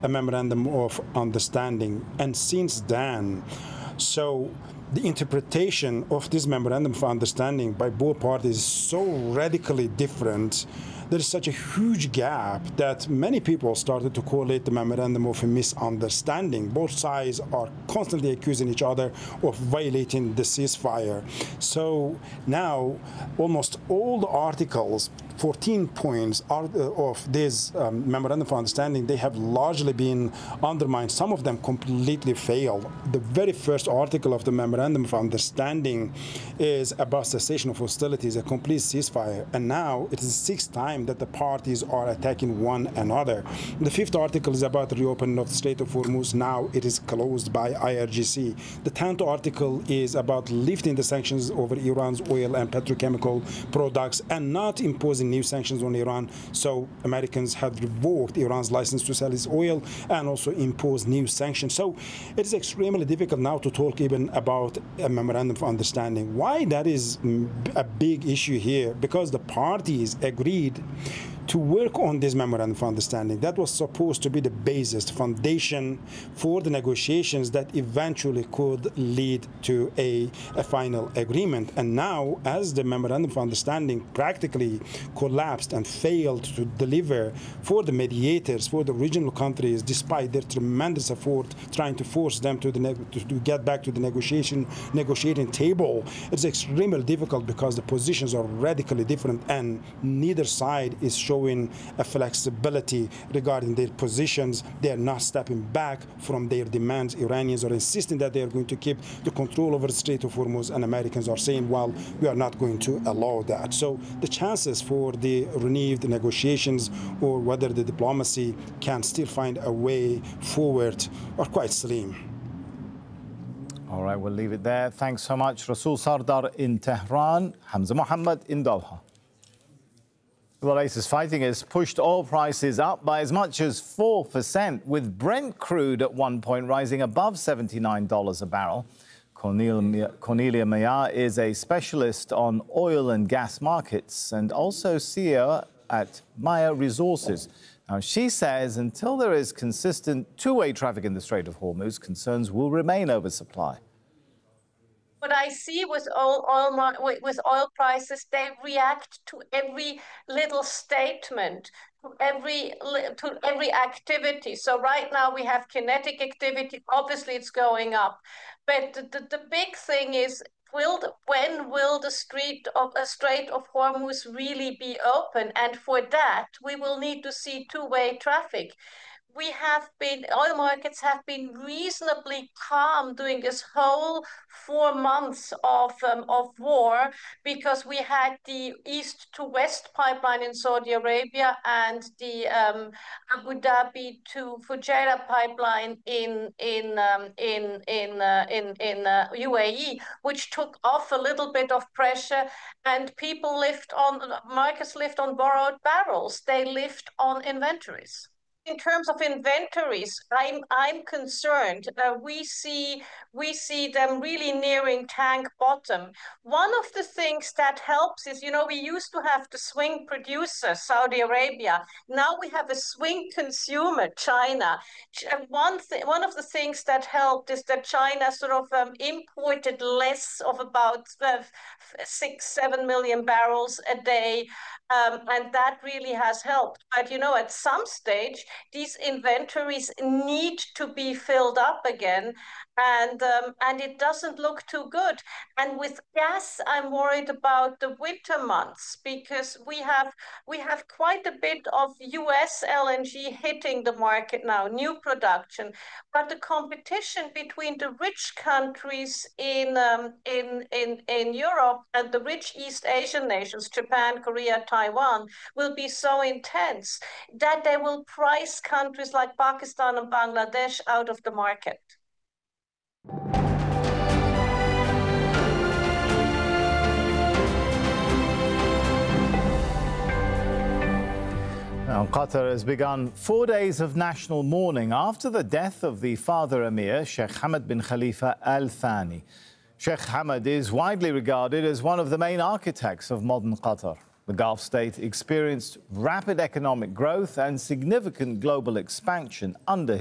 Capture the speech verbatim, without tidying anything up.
a memorandum of understanding. And since then, so the interpretation of this memorandum of understanding by both parties is so radically different. There is such a huge gap that many people started to call it the memorandum of a misunderstanding. Both sides are constantly accusing each other of violating the ceasefire. So now almost all the articles, fourteen points of this um, memorandum of understanding, they have largely been undermined. Some of them completely failed. The very first article of the memorandum of understanding is about cessation of hostilities, a complete ceasefire. And now it is the sixth time that the parties are attacking one another. The fifth article is about the reopening of the Strait of Hormuz. Now it is closed by I R G C. The tenth article is about lifting the sanctions over Iran's oil and petrochemical products and not imposing new sanctions on Iran. So Americans have revoked Iran's license to sell its oil and also imposed new sanctions. So it is extremely difficult now to talk even about a memorandum of understanding. Why that is a big issue here? Because the parties agreed to work on this memorandum of understanding. That was supposed to be the basis, foundation for the negotiations that eventually could lead to a, a final agreement. And now, as the memorandum of understanding practically collapsed and failed to deliver for the mediators, for the regional countries, despite their tremendous effort trying to force them to, the to, to get back to the negotiation negotiating table, it's extremely difficult because the positions are radically different and neither side is showing a flexibility regarding their positions. They are not stepping back from their demands. Iranians are insisting that they are going to keep the control over the Strait of Hormuz, and Americans are saying, well, we are not going to allow that. So the chances for the renewed negotiations or whether the diplomacy can still find a way forward are quite slim. All right, we'll leave it there. Thanks so much. Rasul Sardar in Tehran, Hamza Mohammed in Doha. The latest fighting has pushed oil prices up by as much as four percent, with Brent crude at one point rising above seventy-nine dollars a barrel. Cornelia, Cornelia Mayar is a specialist on oil and gas markets and also C E O at Maya Resources. Now, she says until there is consistent two-way traffic in the Strait of Hormuz, concerns will remain over supply. What I see with oil, oil with oil prices, they react to every little statement, to every to every activity. So right now we have kinetic activity. Obviously, it's going up, but the, the, the big thing is, will the, when will the Strait of a Strait of Hormuz really be open? And for that, we will need to see two-way traffic. We have been, oil markets have been reasonably calm during this whole four months of, um, of war because we had the east to west pipeline in Saudi Arabia and the um, Abu Dhabi to Fujairah pipeline in in um, in in uh, in, in uh, U A E, which took off a little bit of pressure, and people lived on, markets lived on borrowed barrels. They lived on inventories. In terms of inventories, I'm I'm concerned. Uh, we see we see them really nearing tank bottom. One of the things that helps is, you know, we used to have the swing producer, Saudi Arabia. Now we have a swing consumer, China. One th one of the things that helped is that China sort of um, imported less of about uh, six, seven million barrels a day, um, and that really has helped. But you know, at some stage, these inventories need to be filled up again, and um, and it doesn't look too good. And with gas, I'm worried about the winter months because we have we have quite a bit of U S L N G hitting the market now, new production. But the competition between the rich countries in um, in in in Europe and the rich East Asian nations, Japan, Korea, Taiwan, will be so intense that they will price countries like Pakistan and Bangladesh out of the market. Now, Qatar has begun four days of national mourning after the death of the father emir, Sheikh Hamad bin Khalifa Al Thani. Sheikh Hamad is widely regarded as one of the main architects of modern Qatar. The Gulf state experienced rapid economic growth and significant global expansion under